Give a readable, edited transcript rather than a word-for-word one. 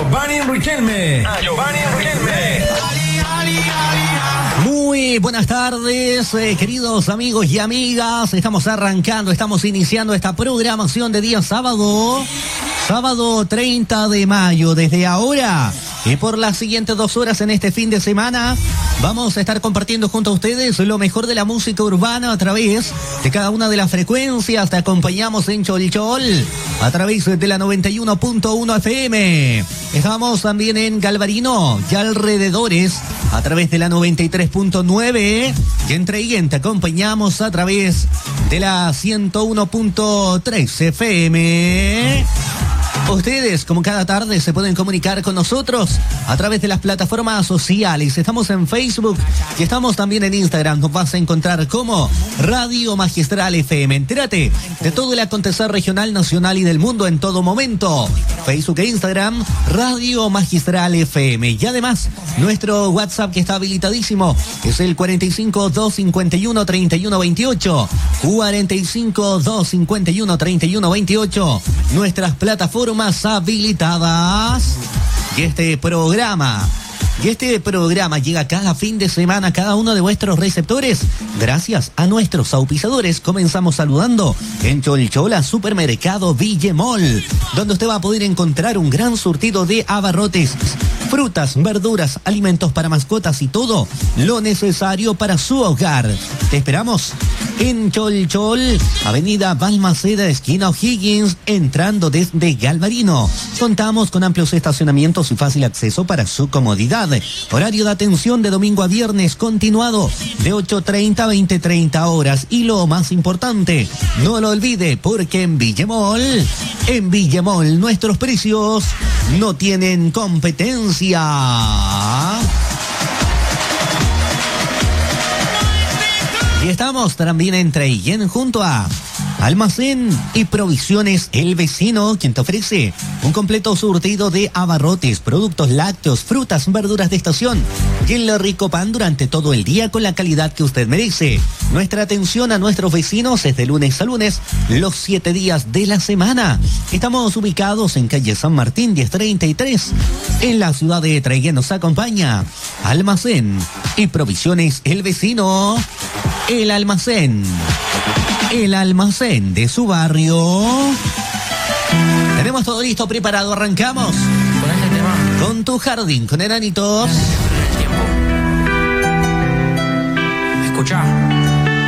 Giovanni Riquelme. Muy buenas tardes, queridos amigos y amigas. Estamos arrancando, estamos iniciando esta programación de día sábado 30 de mayo. Desde ahora y por las siguientes 2 horas en este fin de semana vamos a estar compartiendo junto a ustedes lo mejor de la música urbana a través de cada una de las frecuencias. Te acompañamos en Cholchol a través de la 91.1 FM. Estamos también en Galvarino y alrededores a través de la 93.9. Y en Treguén te acompañamos a través de la 101.3 FM. Ustedes, como cada tarde, se pueden comunicar con nosotros a través de las plataformas sociales. Estamos en Facebook y estamos también en Instagram. Nos vas a encontrar como Radio Magistral FM. Entérate de todo el acontecer regional, nacional y del mundo en todo momento. Facebook e Instagram, Radio Magistral FM. Y además, nuestro WhatsApp que está habilitadísimo es el 45-251-3128. 45-251-3128. Nuestras plataformas habilitadas. Y este programa llega cada fin de semana a cada uno de vuestros receptores gracias a nuestros auspiciadores. Comenzamos saludando en Cholchola Supermercado Villemol, donde usted va a poder encontrar un gran surtido de abarrotes, frutas, verduras, alimentos para mascotas y todo lo necesario para su hogar. Te esperamos en Cholchol, Avenida Balmaceda, esquina O'Higgins, entrando desde Galvarino. Contamos con amplios estacionamientos y fácil acceso para su comodidad. Horario de atención de domingo a viernes continuado de 8:30 a 20:30 horas. Y lo más importante, no lo olvide, porque en Villemol nuestros precios no tienen competencia. Y estamos también en Treguén junto a Almacén y Provisiones El Vecino, quien te ofrece un completo surtido de abarrotes, productos lácteos, frutas, verduras de estación y el rico pan durante todo el día con la calidad que usted merece. Nuestra atención a nuestros vecinos es de lunes a lunes, los 7 días de la semana. Estamos ubicados en calle San Martín 1033, en la ciudad de Treguén. Nos acompaña Almacén y Provisiones El Vecino, el almacén de su barrio. Tenemos todo listo, preparado, arrancamos con este tema. Con tu jardín, con enanitos. Escuchá.